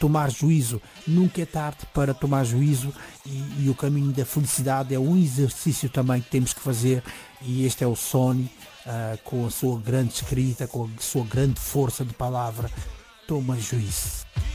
tomar juízo. Nunca é tarde para tomar juízo, e o caminho da felicidade é um exercício também que temos que fazer, e este é o Sony, com a sua grande escrita, com a sua grande força de palavra. Toma juízo.